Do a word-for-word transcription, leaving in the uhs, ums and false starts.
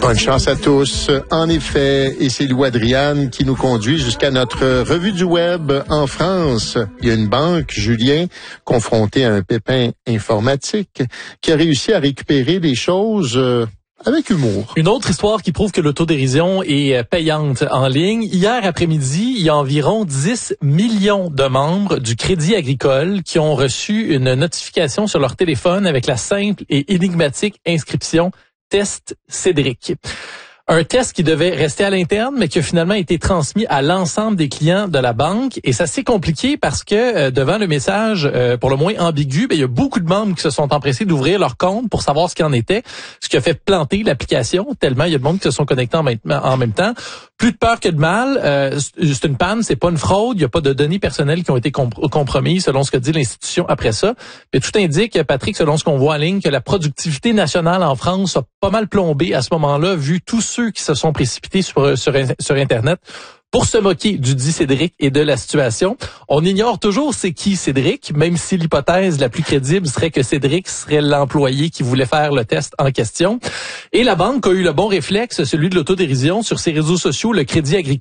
Bonne chance à tous. En effet, et c'est Lou Adriane qui nous conduit jusqu'à notre revue du web en France. Il y a une banque, Julien, confrontée à un pépin informatique, qui a réussi à récupérer des choses euh, avec humour. Une autre histoire qui prouve que l'autodérision est payante en ligne. Hier après-midi, il y a environ dix millions de membres du Crédit Agricole qui ont reçu une notification sur leur téléphone avec la simple et énigmatique inscription « Test Cédric ». Un test qui devait rester à l'interne, mais qui a finalement été transmis à l'ensemble des clients de la banque. Et ça s'est compliqué parce que euh, devant le message, euh, pour le moins ambigu, ben, il y a beaucoup de membres qui se sont empressés d'ouvrir leur compte pour savoir ce qu'il en était, ce qui a fait planter l'application, tellement il y a de monde qui se sont connectés en même, en même temps. Plus de peur que de mal. Euh, c'est une panne, c'est pas une fraude. Il n'y a pas de données personnelles qui ont été comp- compromises selon ce que dit l'institution après ça. Mais tout indique, Patrick, selon ce qu'on voit en ligne, que la productivité nationale en France a pas mal plombé à ce moment-là, vu tous ceux qui se sont précipités sur, sur, sur Internet pour se moquer du dit Cédric et de la situation. On ignore toujours c'est qui Cédric, même si l'hypothèse la plus crédible serait que Cédric serait l'employé qui voulait faire le test en question. Et la banque a eu le bon réflexe, celui de l'autodérision, sur ses réseaux sociaux, le Crédit Agricole